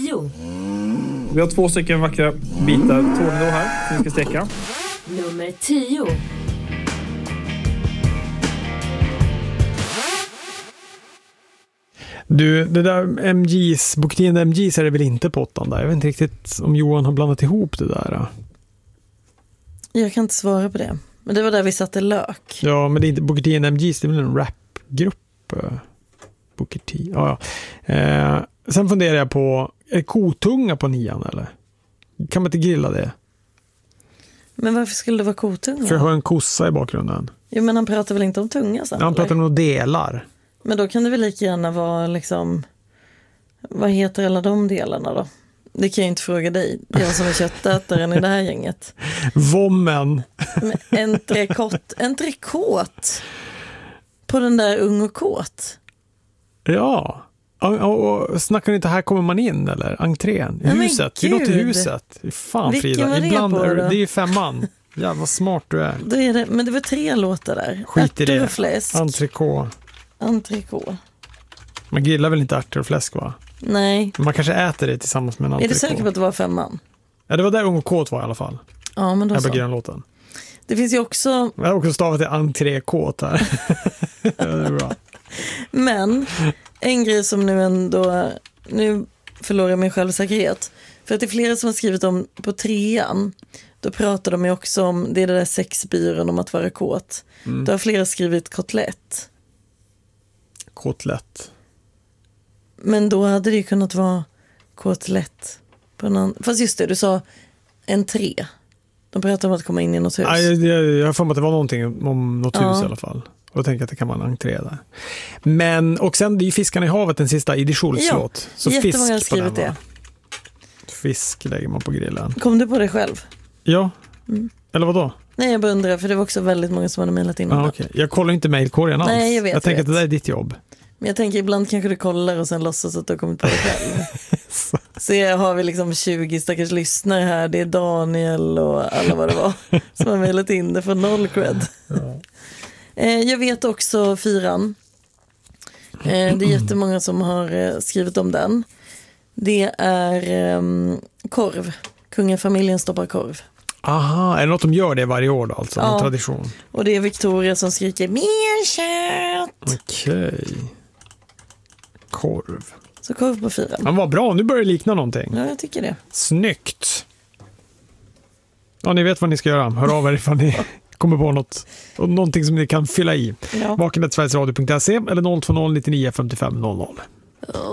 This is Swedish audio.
10. Vi har 2 stycken vackra bitar tornedå här som vi ska steka. Nummer 10. Du, det där MGs, Buketén MGs är det väl inte på 8 där? Jag vet inte riktigt om Johan har blandat ihop det där. Jag kan inte svara på det. Men det var där vi satte lök. Ja, men det är inte Buketén MGs, det är väl en rapgrupp. Buketén, ja. Sen funderar jag på, är kotunga på 9 eller? Kan man inte grilla det? Men varför skulle det vara kotunga? För jag har en kossa i bakgrunden. Jo, men han pratar väl inte om tunga sen? Ja, han pratar om delar. Men då kan det väl lika gärna vara liksom, vad heter alla de delarna då? Det kan jag inte fråga dig. Jag som är köttätaren i det här gänget. Vommen. Entrecôte. På den där ung och kåt. Ja. Och snackar inte här kommer man in eller? Entrén. Huset. Det är något i huset. Fan vilken Frida. var det Ibland på, är då? det är 5. Ja, vad smart du är. Då är det, men det var 3 låtar där. Skit i ärtor det. och fläsk. Entrecôte. Man grillar väl inte ärtor och fläsk va? Nej. Man kanske äter det tillsammans med en Är entrecote. du säker på att det var 5? Ja, det var där ung och kåt var i alla fall. Ja, men då Jag så. börjar låten. Det finns ju också... Jag har också stavat till entrecôte här. Ja, det är bra. Men en grej som nu ändå... Nu förlorar jag min självsäkerhet. För att det är flera som har skrivit om på 3. Då pratar de ju också om det där sexbyrån om att vara kåt. Då har flera skrivit kotlett. Kotlett. Men då hade det ju kunnat vara kotlett. På någon... Fast just det, du sa entré. De pratar om att komma in i något hus. Ja, jag har för mig att det var någonting om något hus i alla fall. Och jag tänker att det kan vara en entré där. Men, och sen det är ju Fiskarna i havet, den sista Idi Schultz-låt. Så jättemånga har fisk på den, skrivit det. Fisk lägger man på grillen. Kom du på det själv? Ja. Eller vad då? Nej, jag bara undrar, för det var också väldigt många som hade mejlat in. Okay. Jag kollar inte mejlkorgen alls. Nej, jag vet. Jag tänker att det där är ditt jobb. Men jag tänker ibland kanske du kollar och sen låtsas att du har kommit på det själv. Så jag har vi liksom 20 stackars lyssnare här. Det är Daniel och alla vad det var som har mejlat in det för 0 cred. Ja. Jag vet också 4. Det är jättemånga som har skrivit om den. Det är korv. Kungafamiljen stoppar korv. Aha, är det något de gör det varje år då alltså? Ja. En tradition? Och det är Victoria som skriker mer kött. Okej. Korv. Så korv på 4. Men vad bra, nu börjar det likna någonting. Ja, jag tycker det. Snyggt. Ja, ni vet vad ni ska göra. Hör av er ifall ni kommer på någonting som ni kan fylla i. Ja. Vaken@sverigesradio.se eller 020 99 55 00.